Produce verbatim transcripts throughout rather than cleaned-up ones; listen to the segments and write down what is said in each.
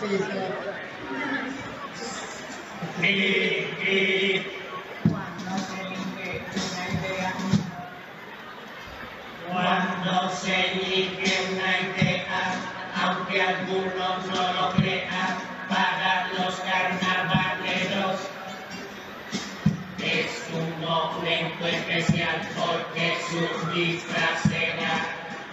Sí, sí. Y, y Cuando se elige una idea, cuando se elige una idea, aunque algunos no lo crean, para los carnavaleros es un momento especial porque su disfraz será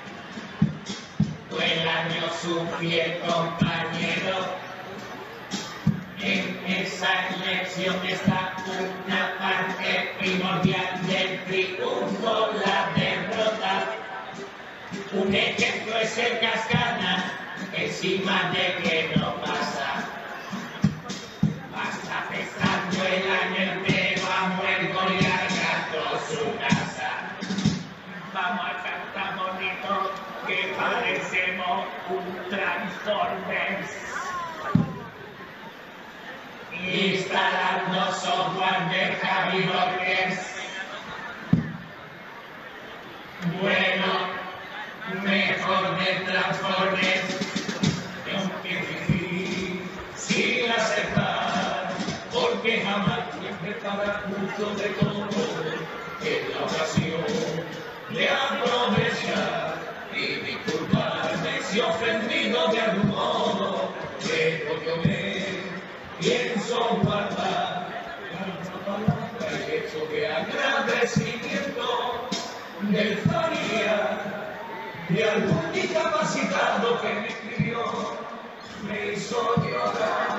el año su fiel compañero. En esa elección está una parte primordial del triunfo, la derrota. Un ejemplo es el Cascana, encima de que no pasa. Basta pesando el año entero a muerto y a gato su casa. Vamos a cantar bonito que parecemos un Transformers. Instalando software de Javi Rockers. Bueno, mejor de Transformers. Sin aceptar, porque jamás siempre para mucho de todo. En la ocasión de aprovechar y disculparme si ofendido de algún modo, pero yo me pienso guardar una palabra y hecho de agradecimiento del Faría, de algún discapacitado que me escribió, me hizo llorar.